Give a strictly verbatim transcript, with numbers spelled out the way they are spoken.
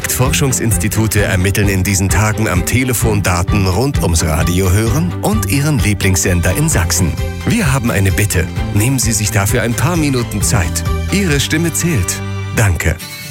Marktforschungsinstitute ermitteln in diesen Tagen am Telefon Daten rund ums Radio hören und Ihren Lieblingssender in Sachsen. Wir haben eine Bitte. Nehmen Sie sich dafür ein paar Minuten Zeit. Ihre Stimme zählt. Danke.